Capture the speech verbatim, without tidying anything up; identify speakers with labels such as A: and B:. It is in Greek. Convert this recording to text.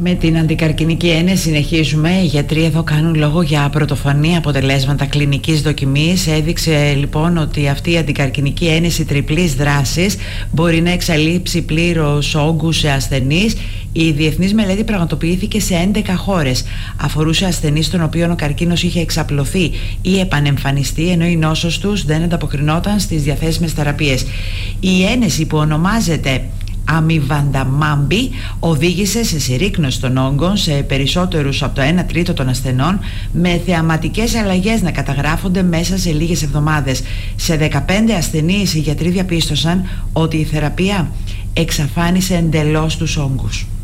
A: Με την αντικαρκινική ένεση συνεχίζουμε. Οι γιατροί εδώ κάνουν λόγο για πρωτοφανή αποτελέσματα κλινικής δοκιμής. Έδειξε λοιπόν ότι αυτή η αντικαρκινική ένεση τριπλής δράσης μπορεί να εξαλείψει πλήρως όγκους σε ασθενείς. Η διεθνής μελέτη πραγματοποιήθηκε σε έντεκα χώρες. Αφορούσε ασθενείς των οποίων ο καρκίνος είχε εξαπλωθεί ή επανεμφανιστεί, ενώ η νόσος τους δεν ανταποκρινόταν στις διαθέσιμες θεραπείες. Η ένεση, που ονομάζεται αμιβανταμάμπι, οδήγησε σε συρρίκνωση των όγκων σε περισσότερους από το ένα τρίτο των ασθενών, με θεαματικές αλλαγές να καταγράφονται μέσα σε λίγες εβδομάδες. Σε δεκαπέντε ασθενείς οι γιατροί διαπίστωσαν ότι η θεραπεία εξαφάνισε εντελώς τους όγκους.